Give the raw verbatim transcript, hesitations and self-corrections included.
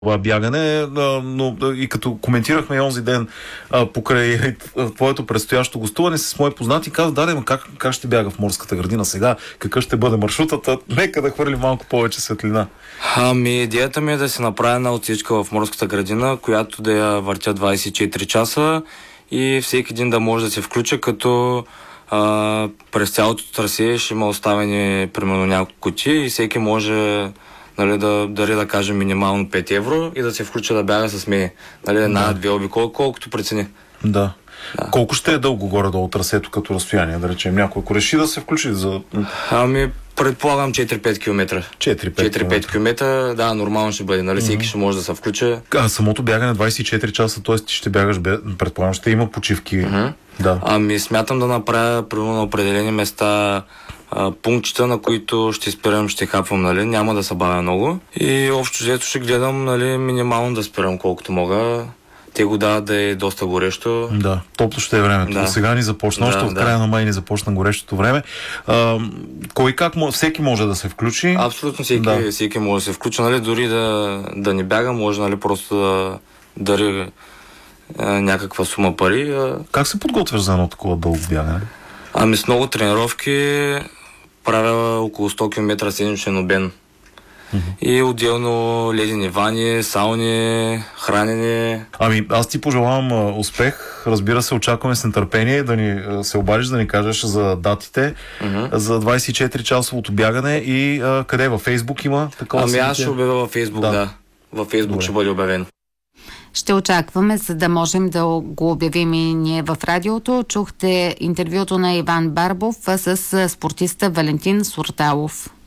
това бягане, но и като коментирахме онзи ден а, покрай твоето предстоящо гостуване с мои познати, казах, да, да, как, как ще бяга в морската градина сега, какъв ще бъде маршрутата, нека да хвърли малко повече светлина. Ами, идеята ми е да се направя една отсечка в морската градина, която да я въртя двайсет и четири часа и всеки един да може да се включи, като а, през цялото трасе ще има оставени примерно няколко кутии и всеки може, нали, да дари, да кажем, минимално пет евро и да се включи да бяга с мен. Нали, една-две да. обикол, колкото прецени. Да. Да. Колко ще е дълго горе-долу трасето като разстояние, да речем? Някой, ако реши да се включи за... Ами, предполагам четири-пет километра. четири-пет километра, да, нормално ще бъде, нали, mm-hmm. всеки ще може да се включи. А самото бягане двайсет и четири часа, т.е. ти ще бягаш, предполагам, ще има почивки. Mm-hmm. Да. Ами, смятам да направя, примерно, на определени места пунктчета, на които ще спирам, ще хапвам, нали, няма да се бавя много. И общо взето ще гледам, нали, минимално да спирам колкото мога. Те го дават да е доста горещо. Да, топло ще е времето. Да. Сега ни започна, още да, от края да. на май ни започна горещото време. А, кой как, всеки може да се включи? Абсолютно всеки, да. всеки може да се включи, нали, дори да, да не бяга, може, нали, просто да дари някаква сума пари. А... Как се подготвяш за едно такова дълго бягане? Ами с много тренировки правя около сто километра седмичен обем. Mm-hmm. И отделно ледени вани, сауни, хранене. Ами аз ти пожелавам а, успех. Разбира се, очакваме с нетърпение да ни а, се обадиш, да ни кажеш за датите, mm-hmm. за двайсет и четири часовото бягане и а, къде? Във Фейсбук има такова? Ами аз ще обявя във Фейсбук, да. да. Във Фейсбук Добре. ще бъде обявено. Ще очакваме, за да можем да го обявим и ние в радиото. Чухте интервюто на Иван Барбов с спортиста Валентин Сурталов.